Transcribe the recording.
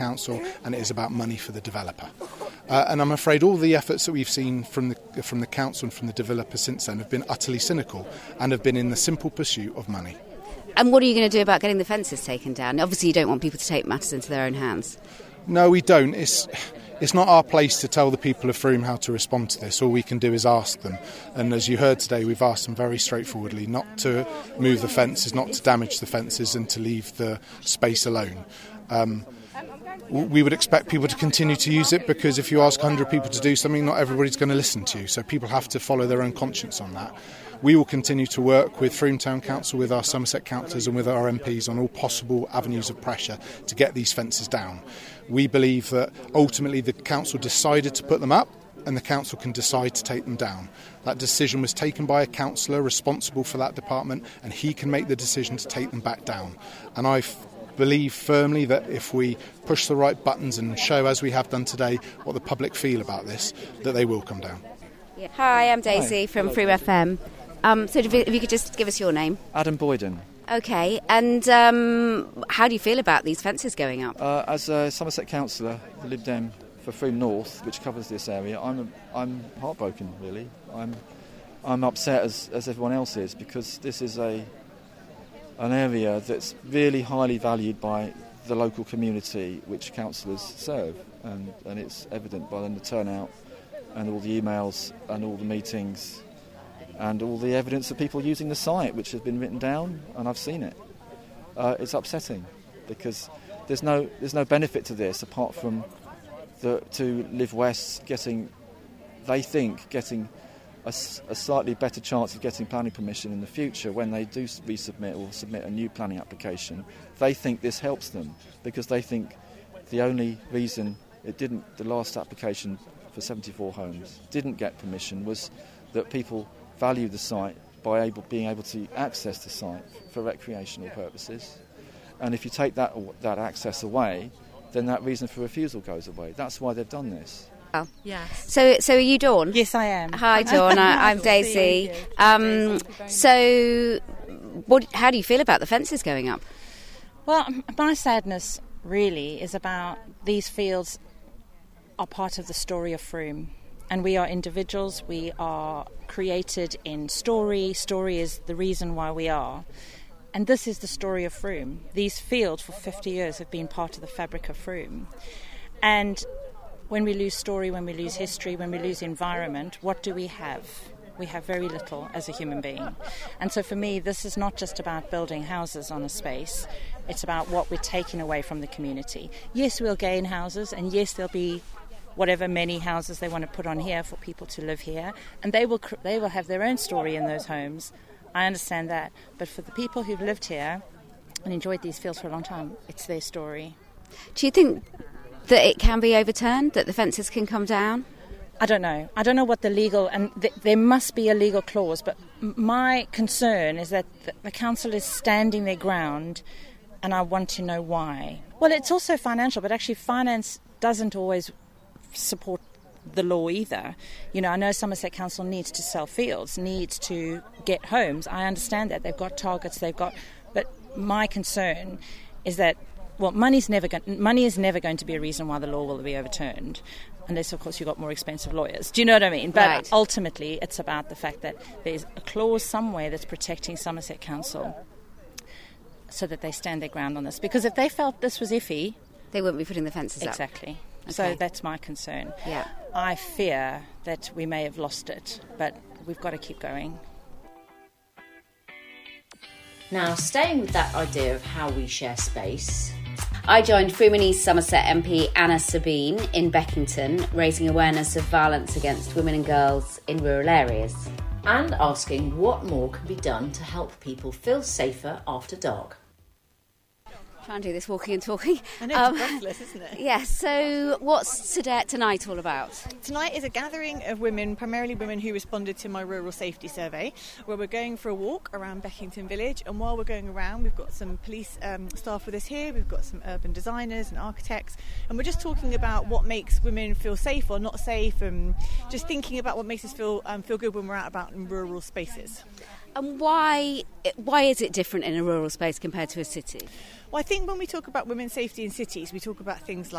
council, and it is about money for the developer. And I'm afraid all the efforts that we've seen from the council and from the developer since then have been utterly cynical and have been in the simple pursuit of money. And what are you going to do about getting the fences taken down? Obviously you don't want people to take matters into their own hands. No, we don't. It's not our place to tell the people of Frome how to respond to this. All we can do is ask them. And as you heard today, we've asked them very straightforwardly not to move the fences, not to damage the fences, and to leave the space alone. We would expect people to continue to use it, because if you ask 100 people to do something, not everybody's going to listen to you. So people have to follow their own conscience on that. We will continue to work with Frome Town Council, with our Somerset councillors and with our MPs on all possible avenues of pressure to get these fences down. We believe that ultimately the council decided to put them up, and the council can decide to take them down. That decision was taken by a councillor responsible for that department, and he can make the decision to take them back down. And I believe firmly that if we push the right buttons and show, as we have done today, what the public feel about this, that they will come down. Yeah. Hi, I'm Daisy from Frome FM. So if you could just give us your name. Adam Boyden. OK, and how do you feel about these fences going up? As a Somerset councillor, the Lib Dem for Frome North, which covers this area, I'm heartbroken, really. I'm upset as everyone else is, because this is an area that's really highly valued by the local community which councillors serve, and it's evident by the turnout and all the emails and all the meetings and all the evidence of people using the site, which has been written down, and I've seen it. It's upsetting, because there's no benefit to this apart from to Live West getting a slightly better chance of getting planning permission in the future when they do resubmit or submit a new planning application. They think this helps them, because they think the only reason the last application for 74 homes didn't get permission was that people value the site by being able to access the site for recreational purposes. And if you take that access away, then that reason for refusal goes away. That's why they've done this. Oh. Yes. So are you Dawn? Yes, I am. Hi, Dawn. I'm Daisy. So how do you feel about the fences going up? Well, my sadness really is about these fields are part of the story of Frome. And we are individuals, we are created in story. Story is the reason why we are. And this is the story of Frome. These fields for 50 years have been part of the fabric of Frome. And when we lose story, when we lose history, when we lose environment, what do we have? We have very little as a human being. And so for me, this is not just about building houses on a space. It's about what we're taking away from the community. Yes, we'll gain houses, and yes, there'll be whatever many houses they want to put on here for people to live here, and they will have their own story in those homes. I understand that, but for the people who've lived here and enjoyed these fields for a long time, it's their story. Do you think that it can be overturned, that the fences can come down? I don't know. I don't know what the legal, and there must be a legal clause, but my concern is that the council is standing their ground, and I want to know why. Well, it's also financial, but actually finance doesn't always support the law either. You know, I know Somerset Council needs to sell fields, needs to get homes. I understand that. They've got targets, but my concern is that, well, money is never going to be a reason why the law will be overturned, unless, of course, you've got more expensive lawyers. Do you know what I mean? But right. Ultimately, it's about the fact that there's a clause somewhere that's protecting Somerset Council so that they stand their ground on this. Because if they felt this was iffy, they wouldn't be putting the fences up. Exactly. Okay. So that's my concern. Yeah. I fear that we may have lost it, but we've got to keep going. Now, staying with that idea of how we share space, I joined Frome and East Somerset MP Anna Sabine in Beckington, raising awareness of violence against women and girls in rural areas. and asking what more can be done to help people feel safer after dark. Try and do this walking and talking. I know, it's breathless, isn't it? Yes, so what's tonight all about? Tonight is a gathering of women, primarily women who responded to my rural safety survey, where we're going for a walk around Beckington Village, and while we're going around we've got some police staff with us here, we've got some urban designers and architects, and we're just talking about what makes women feel safe or not safe, and just thinking about what makes us feel good when we're out about in rural spaces. And why is it different in a rural space compared to a city? Well, I think when we talk about women's safety in cities, we talk about things